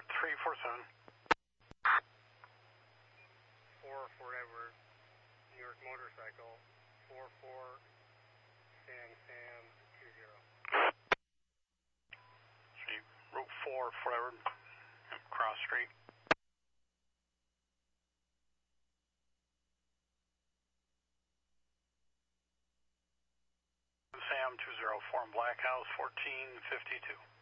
347. 4 forever, New York motorcycle, 44, Sam 20. So you wrote 4 forever, cross street. Sam 204 in Black House, 1452.